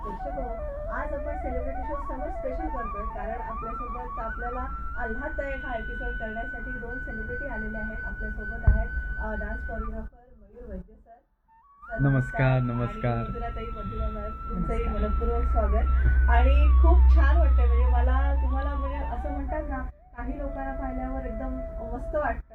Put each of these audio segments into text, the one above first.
प्रेक्षक हो, आज आपण सेलिब्रिटी शो सगळं स्पेशल करतोय कारण आपल्यासोबत आपल्याला आल्हाददायक हा एपिसोड करण्यासाठी दोन सेलिब्रिटी आलेले आहेत. आपल्यासोबत आहेत डान्स कोरिओग्राफर मयूर वैद्य सर. नमस्कार नमस्कार. मधुराताई मधुरा मॅम, तुमचंही मनपूर्वक स्वागत. आणि खूप छान वाटतंय, म्हणजे मला तुम्हाला म्हणजे असं म्हणतात ना, काही लोकांना पाहिल्यावर एकदम मस्त वाटतं.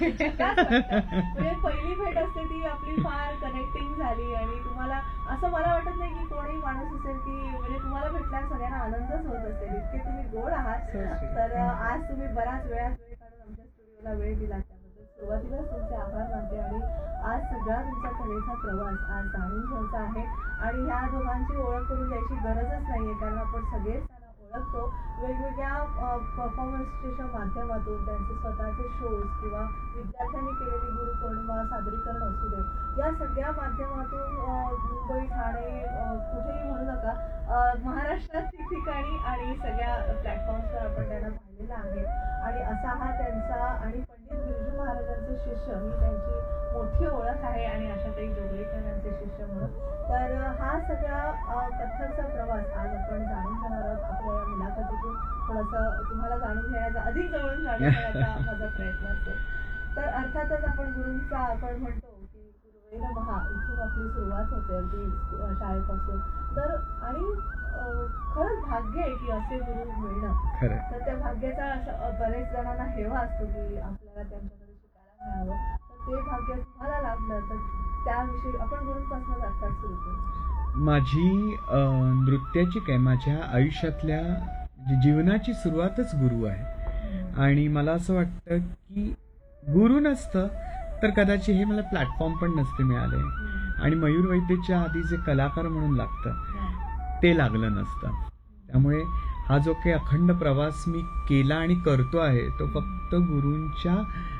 म्हणजे पहिली भेट असते ती आपली फार कनेक्टिंग झाली आणि तुम्हाला असं मला वाटत नाही की कोणी माणूस असेल की म्हणजे तुम्हाला भेटल्यावर सगळ्यांना आनंदच होत असेल, इतके तुम्ही गोड आहात. तर आज तुम्ही बराच वेळ काढून आमच्या स्टुडिओला वेळ दिला त्याबद्दल सुरुवातीलाच तुमचे आभार मानते. आणि आज सगळा तुमचा कलेचा प्रवास आज जाणून घ्यायचा आहे आणि ह्या दोघांची ओळख करून द्यायची गरजच नाहीये कारण आपण सगळेच ओळखतो. वेगवेगळ्या परफॉर्मन्सच्या माध्यमातून त्यांचे स्वतःचे शोज किंवा विद्यार्थ्यांनी केलेली गुरुपौर्णिमा सादरीकरण असू दे, या सगळ्या माध्यमातून मुंबई, ठाणे, कुठेही म्हणू नका, महाराष्ट्रात ठिकठिकाणी आणि सगळ्या प्लॅटफॉर्म्सवर आपण त्यांना पाहिलेलं आहे. आणि असा हा त्यांचा आणि पंडित बिरजू महाराजांचे शिष्य ही त्यांची मोठी ओळख आहे आणि आशाताई जोगळेकर यांचे शिष्य म्हणून. तर हा सगळा कथ्थकचा प्रवास आज आपण जाणून घेणार आहोत. आपल्या या मुलाखतीतून थोडंसं तुम्हाला जाणून घेण्याचा, अधिक जवळून जाणून घेण्याचा माझा प्रयत्न असेल. तर अर्थातच आपण गुरूंचा आपण म्हणतो की गुरुवेन महा, इथून आपली सुरुवात होते अगदी शाळेपासून. तर आणि खरंच भाग्य आहे की असे गुरु मिळणं. तर त्या भाग्याचा बरेच जणांना हेवा असतो की आपल्याला त्यांच्याकडे शिकायला मिळावं. तर ते भाग्य तुम्हाला लाभलं, तर त्याविषयी आपण गुरूंपासून अर्थात सुरू करू. माझी नृत्याची काय माझ्या आयुष्यातल्या जीवनाची सुरुवातच गुरु आहे. आणि मला असं वाटतं की गुरु नसतं तर कदाचित हे मला प्लॅटफॉर्म पण नसते मिळाले आणि मयूर वैद्यच्या आधी जे कलाकार म्हणून लागतं ते लागलं नसतं. त्यामुळे हा जो काही अखंड प्रवास मी केला आणि करतो आहे तो फक्त गुरूंच्या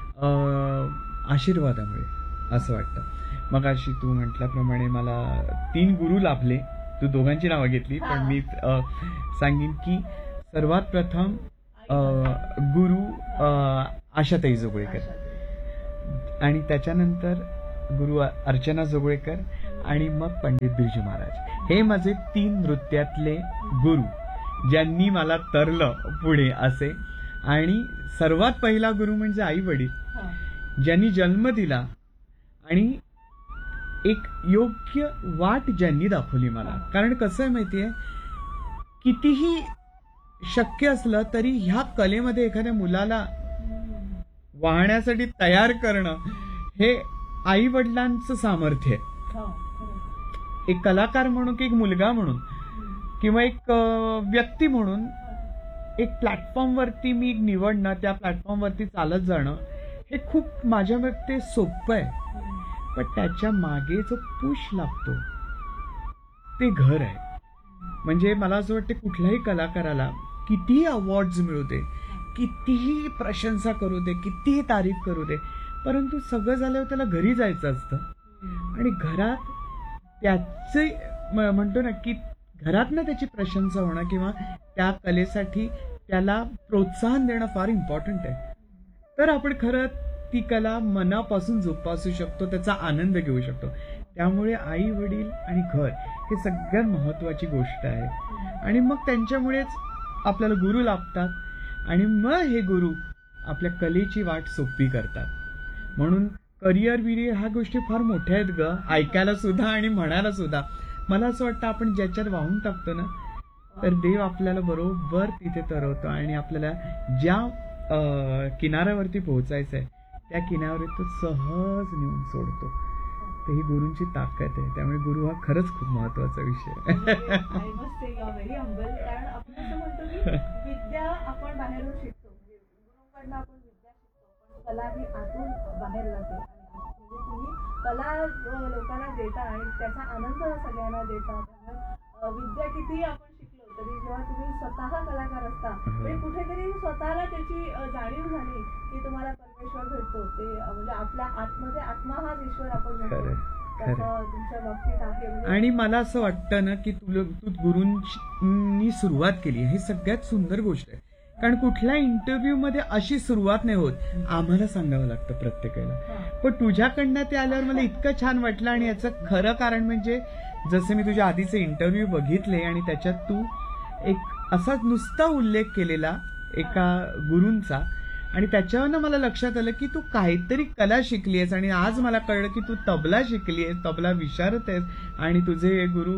आशीर्वादामुळे असं वाटतं. मग अशी तू म्हटल्याप्रमाणे मला 3 गुरु लाभले. तू दोघांची नावं घेतली पण मी सांगेन की सर्वात प्रथम गुरु आशाताई जोगळेकर आणि त्याच्यानंतर गुरु अर्चना जोगळेकर आणि मग पंडित बिरजू महाराज. हे माझे 3 नृत्यातले गुरु ज्यांनी मला तरलं पुढे असे. आणि सर्वात पहिला गुरु म्हणजे आई वडील, ज्यांनी जन्म दिला आणि एक योग्य वाट ज्यांनी दाखवली मला. कारण कसं आहे माहितीये, कितीही शक्य असलं तरी ह्या कलेमध्ये एखाद्या मुलाला वाहण्यासाठी तयार करणं हे आई वडिलांचं सामर्थ्य आहे. एक कलाकार म्हणून की एक मुलगा म्हणून किंवा एक व्यक्ती म्हणून एक प्लॅटफॉर्मवरती मी निवडणं, त्या प्लॅटफॉर्मवरती चालत जाणं हे खूप माझ्या मते सोपं आहे. पण त्याच्या मागे जो पुश लागतो ते घर आहे. म्हणजे मला असं वाटतं कुठल्याही कलाकाराला कितीही अवॉर्ड्स मिळू दे, कितीही प्रशंसा करू दे, कितीही तारीफ करू दे, परंतु सगळं झाल्यावर त्याला घरी जायचं असतं. आणि घरात त्याचे म्हणतो ना की घरातनं त्याची प्रशंसा होणं किंवा त्या कलेसाठी त्याला प्रोत्साहन देणं फार इम्पॉर्टंट आहे. तर आपण खरं ती कला मनापासून जोपासू शकतो, त्याचा आनंद घेऊ शकतो. त्यामुळे आई वडील आणि घर हे सगळ्यात महत्वाची गोष्ट आहे. आणि मग त्यांच्यामुळेच आपल्याला गुरु लाभतात आणि मग हे गुरु आपल्या कलेची वाट सोपी करतात. म्हणून करिअर बिरिअर ह्या गोष्टी फार मोठ्या आहेत ग, ऐकायला सुद्धा आणि म्हणायला सुद्धा. मला असं वाटतं आपण ज्याच्यात वाहून टाकतो ना तर देव आपल्याला बरोबर तिथे तरवतो आणि आपल्याला ज्या किनाऱ्यावरती पोहोचायचं आहे त्या किनाऱ्यावर तो सहज नेऊन सोडतो. तर ही गुरूंची ताकद आहे. त्यामुळे गुरु हा खरंच खूप महत्वाचा विषय आहे. I must say you R very humble. कारण आपण असं म्हणतो की विद्या आपण बाहेरून शिकतो, म्हणजे गुरुकडनं आपण विद्या शिकतो, पण कला ही आतून बाहेर जाते. आणि म्हणजे तुम्ही कला लोकांना देता आणि त्याचा आनंद सगळ्यांना देता. त्यामुळे विद्या कितीही आपण शिकलो तरी जेव्हा तुम्ही स्वतः कलाकार असता म्हणजे कुठेतरी स्वतःला त्याची जाणीव झाली की तुम्हाला परमेश्वर भेटतो. ते म्हणजे आपल्या आतमध्ये आत्मा हाच ईश्वर आपण म्हणतो, तसं तुमच्या बाबतीत आहे. आणि मला असं वाटतं ना की तू गुरूंनी सुरुवात केली हे सगळ्यात सुंदर गोष्ट आहे. कारण कुठल्या इंटरव्ह्यू मध्ये अशी सुरुवात नाही होत, आम्हाला सांगावं लागतं प्रत्येकाला. पण तुझ्याकडनं ते आल्यावर मला इतकं छान वाटलं. आणि याचं खरं कारण म्हणजे जसं मी तुझ्या आधीचे इंटरव्ह्यू बघितले आणि त्याच्यात तू एक असाच नुसता उल्लेख केलेला एका गुरूंचा, आणि त्याच्यावरनं मला लक्षात आलं की तू काहीतरी कला शिकली आहेस. आणि आज मला कळलं की तू तबला शिकली आहेस, तबला विशारद आहेस. आणि तुझे गुरु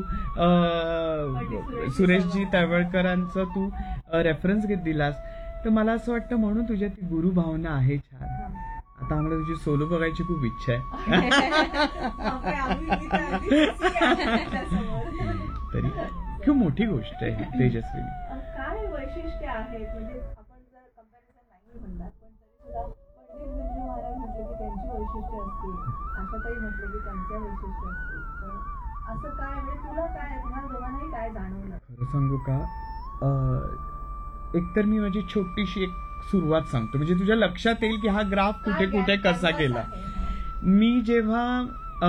सुरेशजी तळवळकरांचं तू रेफरन्स घेत दिलास. तर मला असं वाटतं म्हणून तुझ्या ती गुरु भावना आहे छान. आता आम्हाला तुझी सोलो बघायची खूप इच्छा आहे. तरी खूप मोठी गोष्ट आहे तेजस्विनी. काय वैशिष्ट्य आहेत म्हणजे आपण जर कंपॅरिझन नाही म्हणणार पण तरी सुद्धा पंडित बिरजू महाराज म्हटले की त्यांची वैशिष्ट्य असतील, आशाताई म्हटले की त्यांचं वैशिष्ट्य असतील. तर असं काय म्हणजे तुला काय, तुम्हाला दोघांनाही काय जाणवलं? खरं सांगू का, एकतर मी माझी छोटीशी एक सुरुवात सांगतो म्हणजे तुझ्या लक्षात येईल की हा ग्राफ कुठे कुठे कसा गेला. मी जेव्हा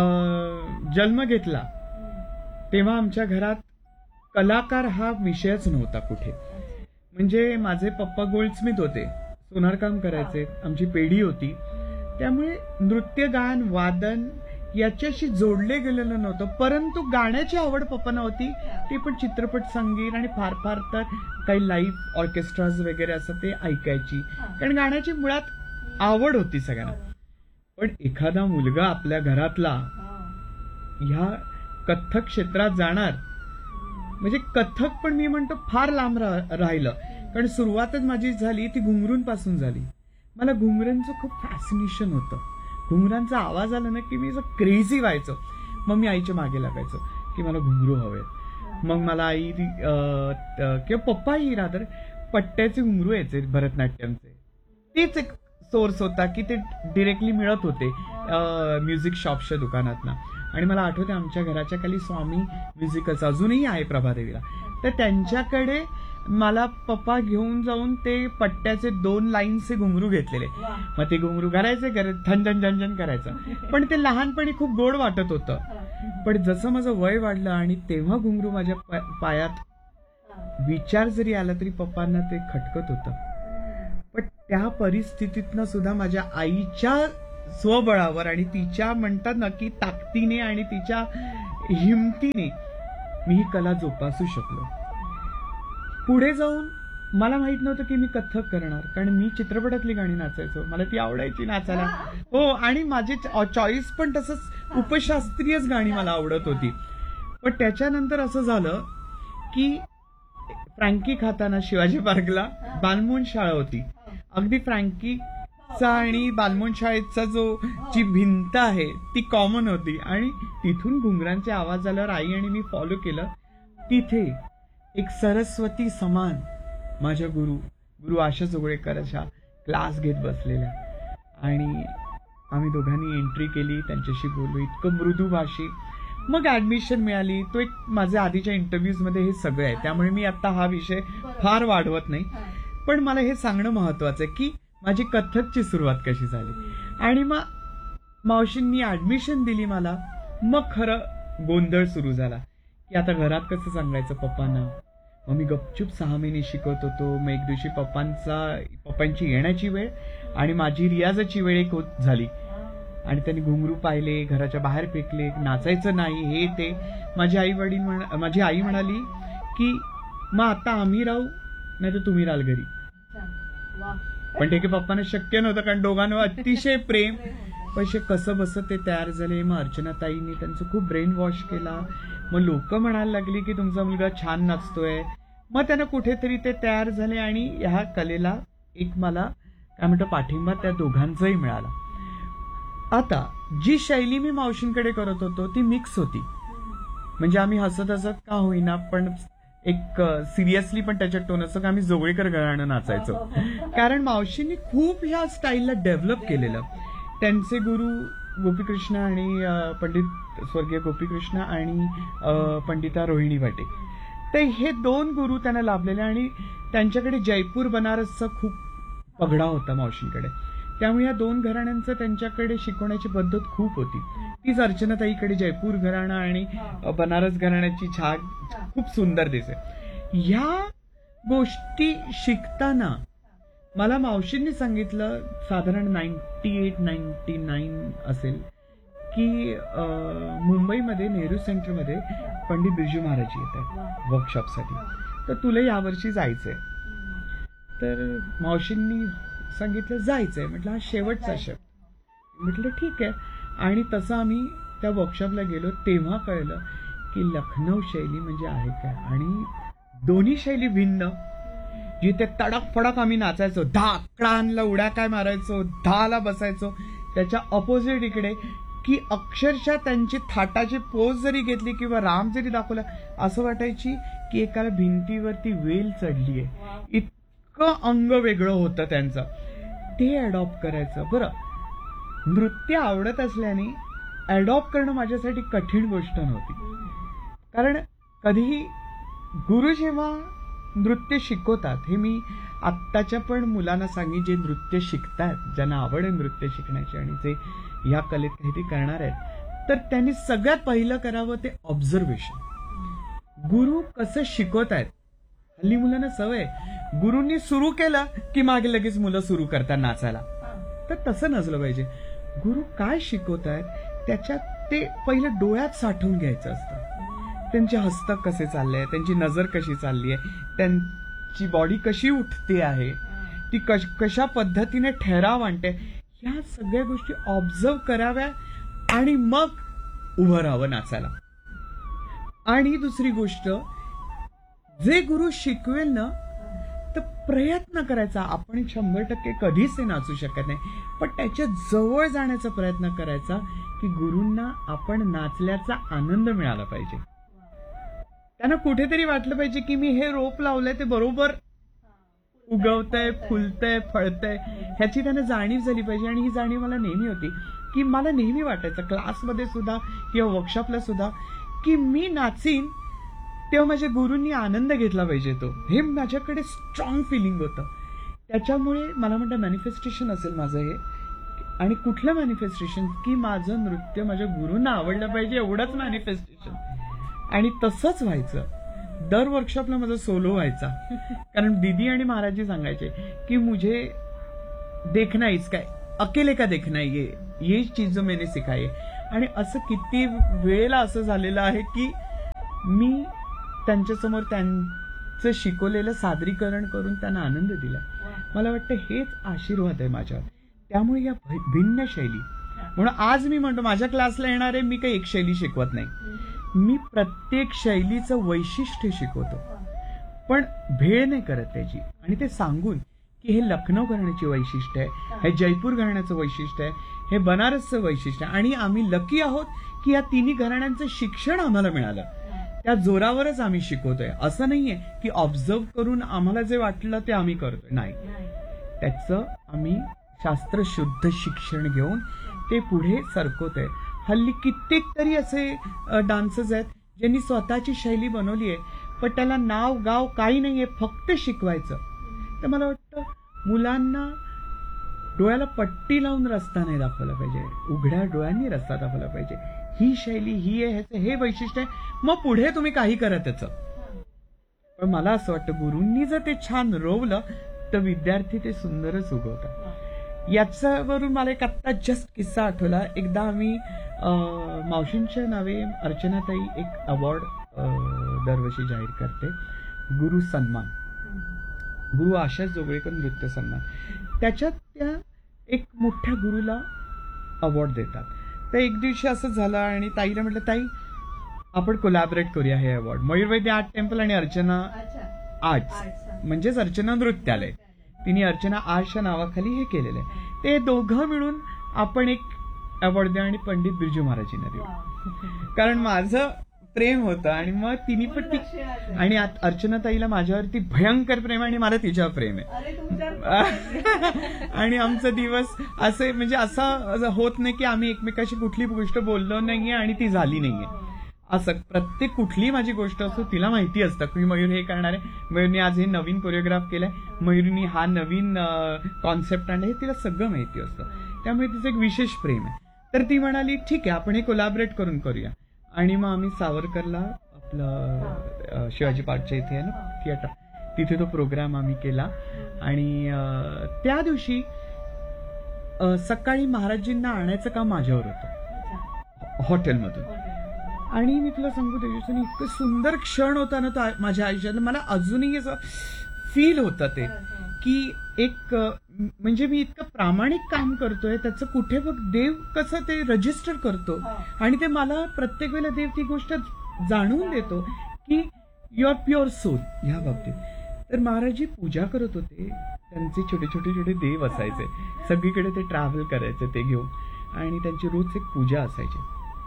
जन्म घेतला तेव्हा आमच्या घरात कलाकार हा विषयच नव्हता कुठे. म्हणजे माझे पप्पा गोल्डस्मिथ होते, सोनारकाम करायचे, आमची पेढी होती. त्यामुळे नृत्य, गायन, वादन याच्याशी जोडले गेलेलं नव्हतं. परंतु गाण्याची आवड पप्पांना होती, ते पण चित्रपट संगीत आणि फार फार तर काही लाईव्ह ऑर्केस्ट्राज वगैरे असं ते ऐकायची. कारण गाण्याची मुळात आवड होती सगळ्यांना. पण एखादा मुलगा आपल्या घरातला ह्या कथ्थक क्षेत्रात जाणार म्हणजे कथ्थक पण मी म्हणतो फार लांब राहिलं. कारण सुरुवातच माझी झाली ती घुंगरूंपासून झाली. मला घुंगरांचं खूप फॅसिनेशन होतं. घुंगरांचा आवाज आला ना की मी असं क्रेझी व्हायचं. मग मी आईच्या मागे लागायचो की मला घुंगरू हवे. मग मला आई किंवा पप्पाही रादर पट्ट्याचे घुंगरू यायचे भरतनाट्यमचे. तेच एक सोर्स होता की ते डिरेक्टली मिळत होते म्युझिक शॉपच्या दुकानातनं. आणि मला आठवते आमच्या घराच्या खाली स्वामी म्युझिकल्स अजूनही आहे प्रभादेवीला, तर त्यांच्याकडे मला पप्पा घेऊन जाऊन ते पट्ट्याचे 2 लाईनचे घुंगरू घेतलेले. मग ते घुंगरू घालायचे, झंझन झंझन करायचं. पण ते लहानपणी खूप गोड वाटत होतं. पण जसं माझं वय वाढलं आणि तेव्हा घुंगरू माझ्या पायात विचार जरी आला तरी पप्पांना ते खटकत होतं. पण त्या परिस्थितीतनं सुद्धा माझ्या आईच्या स्वबळावर आणि तिच्या म्हणतात ना की ताकदीने आणि तिच्या हिमतीने मी ही कला जोपासू शकलो. पुढे जाऊन मला माहित नव्हतं की मी कथ्थक करणार, कारण मी चित्रपटातली गाणी नाचायचो, मला ती आवडायची नाचायला. हो, आणि माझे चॉईस पण तसंच उपशास्त्रीयच गाणी मला आवडत होती. पण त्याच्यानंतर असं झालं की फ्रँकी खाताना शिवाजी पार्कला बालमोहन शाळा होती. अगदी फ्रँकीचा आणि बालमोहन शाळेचा जी भिंत आहे ती कॉमन होती. आणि तिथून घुंगरांचे आवाज आल्यावर आई आणि मी फॉलो केलं. तिथे एक सरस्वती समान माझ्या गुरु आशा जोगळेकरच्या क्लास घेत बसलेल्या. आणि आम्ही दोघांनी एंट्री केली, त्यांच्याशी बोललो, इतकं मृदू भाषिक. मग ऍडमिशन मिळाली. तो एक माझ्या आधीच्या इंटरव्ह्यूज मध्ये हे सगळं आहे, त्यामुळे मी आता हा विषय फार वाढवत नाही. पण मला हे सांगणं महत्वाचं आहे की माझी कथ्थकची सुरुवात कशी झाली. आणि मग मावशींनी ऍडमिशन दिली मला. मग खरं गोंधळ सुरू झाला की आता घरात कसं सांगायचं पप्पांना. मग मी गपचूप 6 महिने शिकत होतो. मग एक दिवशी पप्पांची येण्याची वेळ आणि माझी रियाजाची वेळ एक झाली. आणि त्यांनी घुंगरू पाहिले, घराच्या बाहेर फेकले, नाचायचं नाही हे ते. माझी आई म्हणाली की मग आता आम्ही राहू नाही तर तुम्ही राहाल घरी. पण ते की पप्पांना शक्य नव्हतं, कारण दोघांवर अतिशय प्रेम. पैसे कसं बसत ते तयार झाले. मग अर्चनाताईंनी त्यांचं खूप ब्रेन वॉश केला. मग लोक म्हणायला लागली की तुमचा मुलगा छान नाचतोय. मग त्यांना कुठेतरी ते तयार झाले आणि ह्या कलेला एक मला काय म्हणतो पाठिंबा त्या दोघांचाही मिळाला. आता जी शैली मी मावशींकडे करत होतो ती मिक्स होती. म्हणजे आम्ही हसत हसत का होईना पण एक सिरियसली पण त्याच्यात टोन असं का आम्ही जोगळेकर घराणं नाचायचो. कारण मावशींनी खूप ह्या स्टाईलला डेव्हलप केलेलं. त्यांचे गुरु गोपीकृष्ण आणि पंडित स्वर्गीय गोपीकृष्ण आणि पंडिता रोहिणी भाटे, तर हे 2 गुरु त्यांना लाभलेले. आणि त्यांच्याकडे जयपूर बनारसचा खूप पगडा होता मावशींकडे. त्यामुळे या 2 घराण्यांचं त्यांच्याकडे शिकवण्याची पद्धत खूप होती. तीच अर्चनाताईकडे जयपूर घराणं आणि बनारस घराण्याची छाग खूप सुंदर दिसे. ह्या गोष्टी शिकताना मला मावशींनी सांगितलं, साधारण 98-99 असेल, की मुंबईमध्ये नेहरू सेंटरमध्ये पंडित बिरजू महाराज येत आहेत वर्कशॉपसाठी, तर तुला यावर्षी जायचंय. तर मावशींनी सांगितलं जायचंय. म्हटलं हा शेवटचा शब्द. म्हटलं ठीक आहे. आणि तसं आम्ही त्या वर्कशॉपला गेलो. तेव्हा कळलं की लखनौ शैली म्हणजे आहे काय, आणि दोन्ही शैली भिन्न. जिथे तडक फडक आम्ही नाचायचो, 10 अकडांना उड्या काय मारायचो, 10ला बसायचो, त्याच्या अपोजिट इकडे की अक्षरशः त्यांची थाटाची पोज जरी घेतली किंवा राम जरी दाखवला, असं वाटायची की एकाला भिंतीवरती वेल चढलीये. इतकं अंग वेगळं होतं त्यांचं. ते अडॉप्ट करायचं. बरं, नृत्य आवडत असल्याने अडॉप्ट करणं माझ्यासाठी कठीण गोष्ट नव्हती. कारण कधीही गुरु जेव्हा नृत्य शिकवतात, हे मी आत्ताच्या पण मुलांना सांगेन जे नृत्य शिकतात, ज्यांना आवड आहे नृत्य शिकण्याची आणि जे या कलेत काहीतरी करणार आहेत, तर त्यांनी सगळ्यात पहिलं करावं ते ऑब्झर्वेशन. गुरु कसं शिकवतायत. हल्ली मुलांना सवय, गुरूंनी सुरू केलं की मागे लगेच मुलं सुरू करतात नाचायला. तर तसं नसलं पाहिजे. गुरु काय शिकवतायत त्याच्यात ते पहिलं डोळ्यात साठवून घ्यायचं असतं. त्यांचे हस्तक कसे चालले, त्यांची नजर कशी चालली आहे, त्यांची बॉडी कशी उठते आहे, ती कशा पद्धतीने ठहराव आणते, ह्या सगळ्या गोष्टी ऑब्झर्व कराव्या आणि मग उभं राहावं नाचायला. आणि दुसरी गोष्ट, जे गुरु शिकवेल ना, तर प्रयत्न करायचा. आपण 100% कधीच ते नाचू शकत नाही, पण त्याच्या जवळ जाण्याचा प्रयत्न करायचा की गुरूंना आपण नाचल्याचा आनंद मिळाला पाहिजे. त्यांना कुठेतरी वाटलं पाहिजे की मी हे रोप लावलंय ते बरोबर उगवतंय, फुलतंय, फळतंय, ह्याची त्यांना जाणीव झाली पाहिजे. आणि ही जाणीव मला नेहमी होती की मला नेहमी वाटायचं क्लासमध्ये सुद्धा किंवा वर्कशॉपला सुद्धा की मी नाचीन तेव्हा माझ्या गुरूंनी आनंद घेतला पाहिजे. तो हे माझ्याकडे स्ट्रॉंग फिलिंग होतं. त्याच्यामुळे मला म्हणतं मॅनिफेस्टेशन असेल माझं हे. आणि कुठलं मॅनिफेस्टेशन की माझं नृत्य माझ्या गुरूंना आवडलं पाहिजे, एवढंच मॅनिफेस्टेशन. आणि तसंच व्हायचं. दर वर्कशॉपला माझा सोलो व्हायचा. कारण दीदी आणि महाराजजी सांगायचे की मुझे देखना इसका अकेले का देखना ये चीज जो मैंने सिखाई है. आणि असं किती वेळेला असं झालेलं आहे की मी त्यांच्यासमोर त्यांचं शिकवलेलं सादरीकरण करून त्यांना आनंद दिला. मला वाटतं हेच आशीर्वाद आहे माझ्यावर. त्यामुळे या भिन्न शैली, म्हणून आज मी म्हणतो माझ्या क्लासला येणारे मी काही एक शैली शिकवत नाही, मी प्रत्येक शैलीचं वैशिष्ट्य शिकवतो, पण भेळ नाही करत त्याची. आणि ते सांगून की हे लखनौ घराण्याची वैशिष्ट्य आहे, हे जयपूर घराण्याचं वैशिष्ट्य आहे, हे बनारसचं वैशिष्ट्य आहे. आणि आम्ही लकी आहोत की या तिन्ही घराण्यांचं शिक्षण आम्हाला मिळालं, त्या जोरावरच आम्ही शिकवतोय. असं नाहीये की ऑब्झर्व करून आम्हाला जे वाटलं ते आम्ही करतोय, नाही. त्याचं आम्ही शास्त्रशुद्ध शिक्षण घेऊन ते पुढे सरकवतोय. हल्ली कित्येक तरी असे डान्सर्स आहेत ज्यांनी स्वतःची शैली बनवली आहे, पण त्याला नाव गाव काही नाहीये, फक्त शिकवायचं. तर मला वाटतं मुलांना डोळ्याला पट्टी लावून रस्ता नाही दाखवला पाहिजे, उघड्या डोळ्यांनी रस्ता दाखवला पाहिजे. ही शैली ही आहे, ह्याचं हे वैशिष्ट्य आहे, मग पुढे तुम्ही काही करा त्याचं. पण मला असं वाटतं गुरूंनी जर ते छान रोवलं तर विद्यार्थी ते सुंदरच उगवतात. याच्यावरून मला एक आत्ता जस्ट किस्सा आठवला. एकदा आम्ही मावशींच्या नावे अर्चनाताई एक अवॉर्ड दरवर्षी जाहीर करते, गुरु सन्मान, गुरु आशास जोगळेकर नृत्य सन्मान. त्याच्यात त्या एक मोठ्या गुरुला अवॉर्ड देतात. तर एक दिवशी असं झालं आणि ताईला म्हटलं, ताई आपण कोलॅबरेट करूया हे अवॉर्ड. मयूरवैद्य आर्ट टेम्पल आणि अर्चना आर्ट्स म्हणजेच अर्चना नृत्यालय, तिने अर्चना आर्ट्सच्या नावाखाली हे केलेलं आहे. ते दोघं मिळून आपण एक अवॉर्ड द्या आणि पंडित बिरजू महाराजींना देऊ. कारण माझं प्रेम होतं आणि मग तिने पण ती, आणि अर्चनाताईला माझ्यावरती भयंकर प्रेम आणि मला तिच्यावर प्रेम आहे. आणि आमचा दिवस असे म्हणजे असं होत नाही की आम्ही एकमेकाशी कुठली गोष्ट बोललो नाहीये आणि ती झाली नाहीये. असं प्रत्येक कुठली माझी गोष्ट असो तिला माहिती असतं की मयूर हे करणार आहे, मयूरने आज हे नवीन कोरिओग्राफ केलंय, मयूरनी हा नवीन कॉन्सेप्ट आणलाय, हे तिला सगळं माहिती असतं. त्यामुळे तिचं एक विशेष प्रेम आहे. तर ती म्हणाली ठीक आहे आपण हे कोलॅबरेट करून करूया. आणि मग आम्ही सावरकरला आपलं शिवाजी पार्कच्या इथे आहे ना थिएटर, तिथे तो प्रोग्राम आम्ही केला आणि त्या दिवशी सकाळी महाराजजींना आणायचं काम माझ्यावर होतं हॉटेलमधून. आणि मी तुला सांगू त्याच्यातून इतकं सुंदर क्षण होता ना तो माझ्या आयुष्यात. मला अजूनही असं फील होतं ते की एक म्हणजे मी इतकं प्रामाणिक काम करतोय त्याचं कुठे बघ देव कसं ते रजिस्टर करतो आणि ते मला प्रत्येक वेळेला देव ती गोष्ट जाणून देतो की यू आर प्युअर सोल ह्या बाबतीत. तर महाराजजी पूजा करत होते, त्यांचे छोटे छोटे छोटे देव असायचे, सगळीकडे ते ट्रॅव्हल करायचे ते घेऊन आणि त्यांची रोज एक पूजा असायची.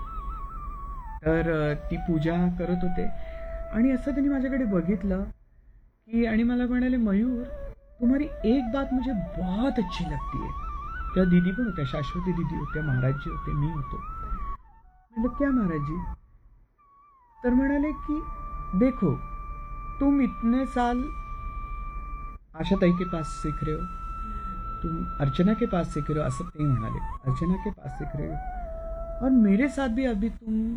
तर ती पूजा करत होते आणि असं त्यांनी माझ्याकडे बघितलं की आणि मला म्हणाले, मयूर तुम्हारी एक बात मुझे बहुत अच्छी लगती है. त्या दीदी पण होत्या, शाश्वती दीदी होत्या, महाराजजी होते, मी होतो. मतलब क्या महाराजजी? तर म्हणाले की देखो तुम इतने साल आशा ताई के पास सीख रहे हो, तुम अर्चना के पास सीख रहे हो, असं ते म्हणाले, अर्चना के पास सीख रहे हो और मेरे साथ भी अभी तुम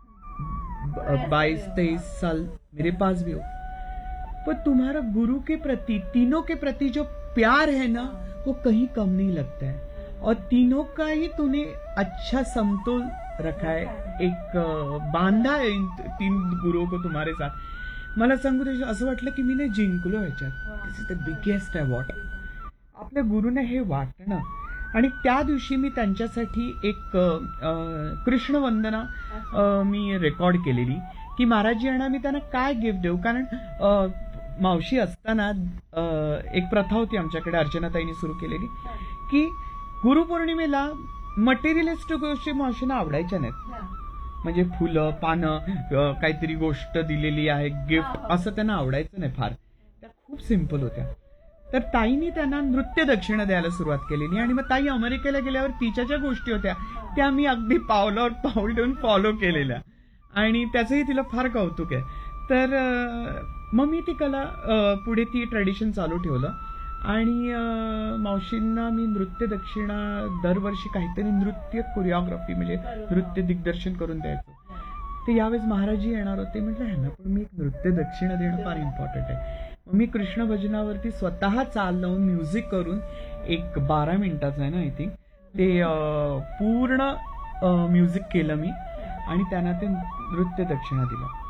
22-23 साल मेरे पास भी हो, पर तुम्हारा गुरु के प्रति, तीनों के प्रति जो प्यार है ना वो कहीं कम नहीं लगता है और तीनों का ही तूने अच्छा समतोल रखा है, एक बांधा है इन तीन गुरुओं को तुम्हारे साथ. मला सांगू त्याच्या असं वाटलं की मी नाही जिंकलो ह्याच्यात. दिस इज द बिगेस्ट अवॉर्ड. आपल्या गुरुने हे वाटणं आणि त्या दिवशी मी त्यांच्यासाठी एक कृष्णवंदना मी रेकॉर्ड केलेली की महाराजजी यांना मी त्यांना काय गिफ्ट देऊ. कारण मावशी असताना एक प्रथा होती आमच्याकडे, अर्चनाताईंनी सुरू केलेली की गुरुपौर्णिमेला मटेरियलिस्टिक गोष्टी मावशींना आवडायच्या नाहीत. म्हणजे फुलं पानं काहीतरी गोष्ट दिलेली आहे गिफ्ट असं त्यांना आवडायचं नाही फार. त्या खूप सिंपल होत्या. तर ताईंनी त्यांना नृत्य दक्षिणा द्यायला सुरुवात केलेली आणि मग ताई अमेरिकेला गेल्यावर तिच्या ज्या गोष्टी होत्या त्या मी अगदी पावलावर पाऊल ठेवून फॉलो केलेल्या आणि त्याचंही तिला फार कौतुक आहे. तर मग मी ती कला पुढे ती ट्रेडिशन चालू ठेवलं आणि मावशींना मी नृत्य दक्षिणा दरवर्षी काहीतरी नृत्य कोरिओग्राफी म्हणजे नृत्य दिग्दर्शन करून द्यायचो. ते यावेळेस महाराजजी येणार होते, म्हटलं ह्यांना पण मी एक नृत्य दक्षिणा देणं फार इम्पॉर्टंट आहे. मग मी कृष्ण भजनावरती स्वतः चाल लावून म्युझिक करून एक 12 मिनिटाचं आहे ना आय थिंक ते पूर्ण म्युझिक केलं मी आणि त्यांना ते नृत्य दक्षिणा दिलं.